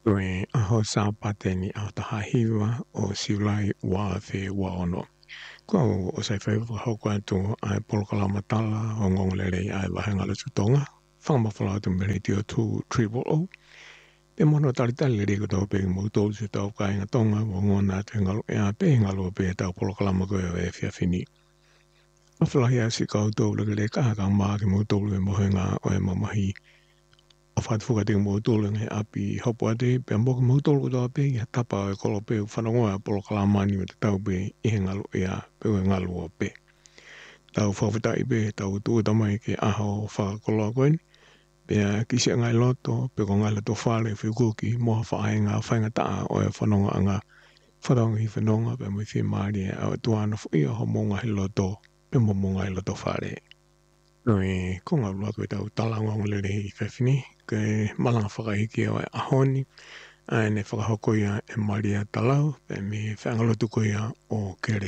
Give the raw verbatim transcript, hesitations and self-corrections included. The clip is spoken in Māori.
Koe aho sa pateni au taha hiwa o siulai wa fe wa ono. Kua o o sai whai whahoko atu ai polokalama tala o ngongolere ai wahenga le tutonga. Whamawhala atu mere tio tu triple o. Pe mono tali tali le reko tau pe mo tolu se tau ka inga tonga o ngona te ngalo e a pe ngalo pe tau polokalama koe o e whiawhini. Awhalahi a si kau tau le le kaha ka maa ki mo tolu e mohenga o e mamahi. O whaatuwhuka te mo tolu nge api hopo ate pe mboka mo tolu tau pe i tapa e kolo pe whanongoa polokalama ni me te tau pe i he ngalo e a pe o ngalo o pe. Tau whawhita i pe tau tua tamai ke aho whakakoloa koen. Pe a kisi ngai loto pe ko ngai loto whale whiukuki moha whaenga whaenga taa o e whanonga anga whanonga i whanonga pe mo i whi maari e au tuana fui o monga hi loto pe mo monga hi loto whare. Noi ko ngā rua koe tau talangong le rehi whewhini ke malanga whakahiki o e ahoni a ne whakahoko ia e maria talau pe me whangalotu koe ia o kere.